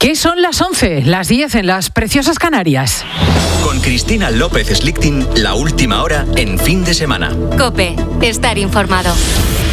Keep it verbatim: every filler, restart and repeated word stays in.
Que son las once, las diez en las preciosas Canarias. Con Cristina López Slichting, la última hora en fin de semana. COPE, estar informado.